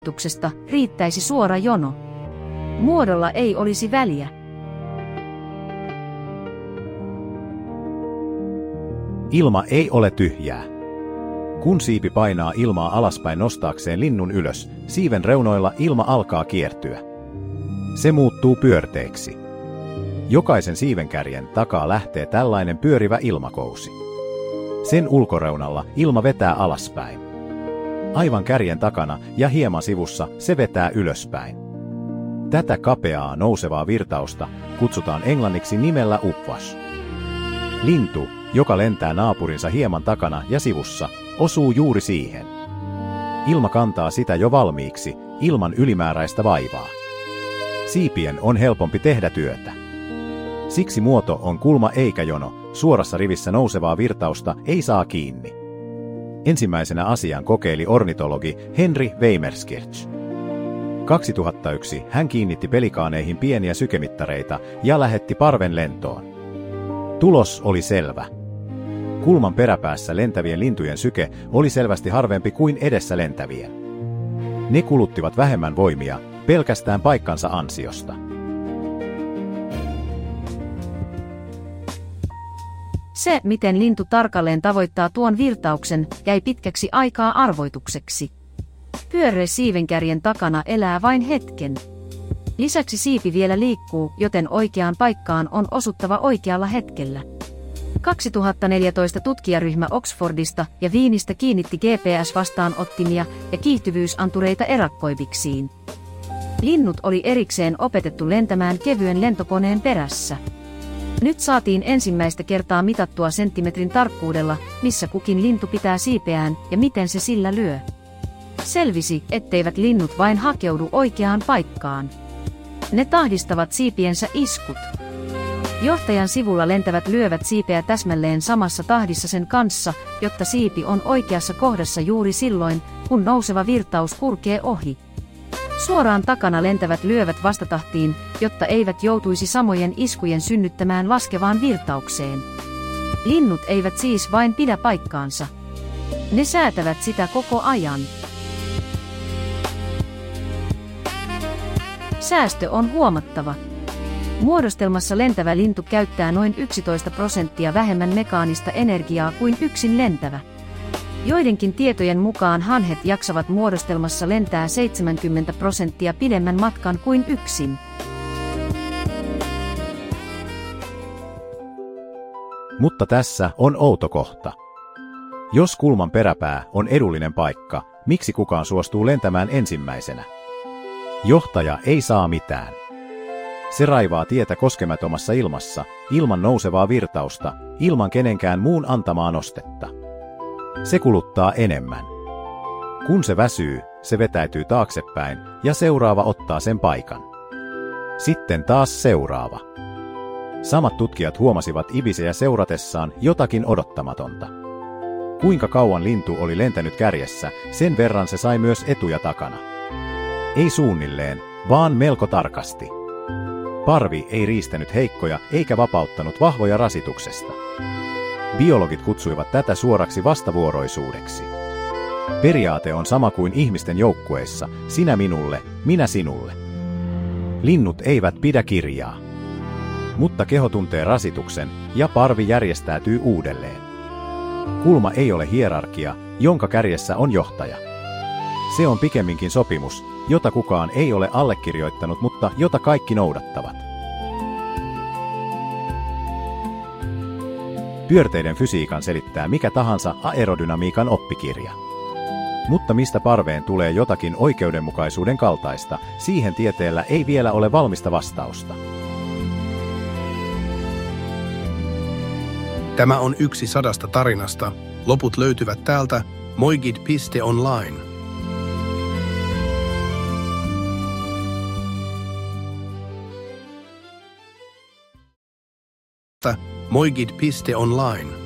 Tuksesta riittäisi suora jono. Muodolla ei olisi väliä. Ilma ei ole tyhjää. Kun siipi painaa ilmaa alaspäin nostaakseen linnun ylös, siiven reunoilla ilma alkaa kiertyä. Se muuttuu pyörteiksi. Jokaisen siivenkärjen takaa lähtee tällainen pyörivä ilmakousi. Sen ulkoreunalla ilma vetää alaspäin. Aivan kärjen takana ja hieman sivussa se vetää ylöspäin. Tätä kapeaa nousevaa virtausta kutsutaan englanniksi nimellä upwash. Lintu, joka lentää naapurinsa hieman takana ja sivussa, osuu juuri siihen. Ilma kantaa sitä jo valmiiksi, ilman ylimääräistä vaivaa. Siipien on helpompi tehdä työtä. Siksi muoto on kulma eikä jono, suorassa rivissä nousevaa virtausta ei saa kiinni. Ensimmäisenä asian kokeili ornitologi Henry Weimerskirch. 2001 hän kiinnitti pelikaaneihin pieniä sykemittareita ja lähetti parven lentoon. Tulos oli selvä. Kulman peräpäässä lentävien lintujen syke oli selvästi harvempi kuin edessä lentävien. Ne kuluttivat vähemmän voimia, pelkästään paikkansa ansiosta. Se, miten lintu tarkalleen tavoittaa tuon virtauksen, jäi pitkäksi aikaa arvoitukseksi. Pyöreä siivenkärjen takana elää vain hetken. Lisäksi siipi vielä liikkuu, joten oikeaan paikkaan on osuttava oikealla hetkellä. 2014 tutkijaryhmä Oxfordista ja Wienistä kiinnitti GPS-vastaanottimia ja kiihtyvyysantureita erakkoiviksiin. Linnut oli erikseen opetettu lentämään kevyen lentokoneen perässä. Nyt saatiin ensimmäistä kertaa mitattua senttimetrin tarkkuudella, missä kukin lintu pitää siipeään ja miten se sillä lyö. Selvisi, etteivät linnut vain hakeudu oikeaan paikkaan. Ne tahdistavat siipiensä iskut. Johtajan sivulla lentävät lyövät siipeä täsmälleen samassa tahdissa sen kanssa, jotta siipi on oikeassa kohdassa juuri silloin, kun nouseva virtaus kulkee ohi. Suoraan takana lentävät lyövät vastatahtiin, jotta eivät joutuisi samojen iskujen synnyttämään laskevaan virtaukseen. Linnut eivät siis vain pidä paikkaansa. Ne säätävät sitä koko ajan. Säästö on huomattava. Muodostelmassa lentävä lintu käyttää noin 11% vähemmän mekaanista energiaa kuin yksin lentävä. Joidenkin tietojen mukaan hanhet jaksavat muodostelmassa lentää 70% pidemmän matkan kuin yksin. Mutta tässä on outo kohta. Jos kulman peräpää on edullinen paikka, miksi kukaan suostuu lentämään ensimmäisenä? Johtaja ei saa mitään. Se raivaa tietä koskemattomassa ilmassa, ilman nousevaa virtausta, ilman kenenkään muun antamaa nostetta. Se kuluttaa enemmän. Kun se väsyy, se vetäytyy taaksepäin ja seuraava ottaa sen paikan. Sitten taas seuraava. Samat tutkijat huomasivat ibisejä seuratessaan jotakin odottamatonta. Kuinka kauan lintu oli lentänyt kärjessä, sen verran se sai myös etuja takana. Ei suunnilleen, vaan melko tarkasti. Parvi ei riistänyt heikkoja eikä vapauttanut vahvoja rasituksesta. Biologit kutsuivat tätä suoraksi vastavuoroisuudeksi. Periaate on sama kuin ihmisten joukkueissa, sinä minulle, minä sinulle. Linnut eivät pidä kirjaa. Mutta keho tuntee rasituksen ja parvi järjestäytyy uudelleen. Kulma ei ole hierarkia, jonka kärjessä on johtaja. Se on pikemminkin sopimus, jota kukaan ei ole allekirjoittanut, mutta jota kaikki noudattavat. Pyörteiden fysiikan selittää mikä tahansa aerodynamiikan oppikirja. Mutta mistä parveen tulee jotakin oikeudenmukaisuuden kaltaista, siihen tieteellä ei vielä ole valmista vastausta. Tämä on yksi 100 tarinasta. Loput löytyvät täältä moigid.online. Moigid.online